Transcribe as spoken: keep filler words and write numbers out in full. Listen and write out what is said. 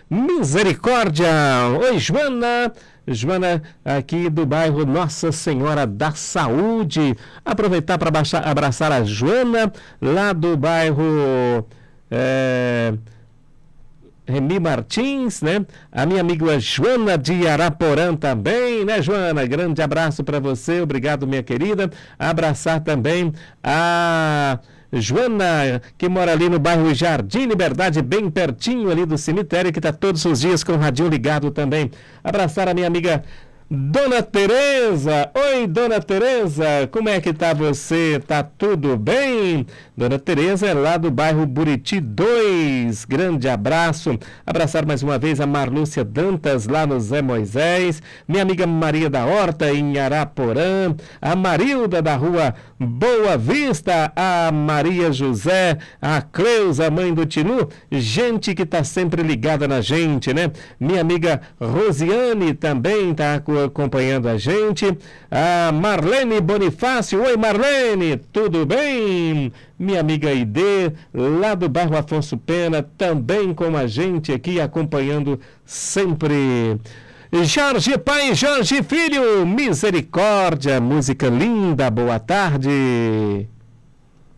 Misericórdia. Oi, Joana. Joana, aqui do bairro Nossa Senhora da Saúde. Aproveitar para abraçar a Joana, lá do bairro é, Remy Martins, né? A minha amiga Joana de Araporã também, né, Joana? Grande abraço para você, obrigado, minha querida. Abraçar também a Joana, que mora ali no bairro Jardim Liberdade, bem pertinho ali do cemitério, que está todos os dias com o radinho ligado também. Abraçar a minha amiga Dona Tereza. Oi, Dona Tereza, como é que tá você? Tá tudo bem? Dona Tereza é lá do bairro Buriti dois. Grande abraço. Abraçar mais uma vez a Marlúcia Dantas, lá no Zé Moisés. Minha amiga Maria da Horta, em Araporã. A Marilda, da rua Boa Vista. A Maria José. A Cleusa, mãe do Tinu. Gente que tá sempre ligada na gente, né? Minha amiga Rosiane também tá acompanhando a gente. A Marlene Bonifácio. Oi, Marlene, tudo bem? Minha amiga Ide, lá do bairro Afonso Pena, também com a gente aqui, acompanhando sempre. Jorge Pai, Jorge Filho, Misericórdia, música linda, boa tarde.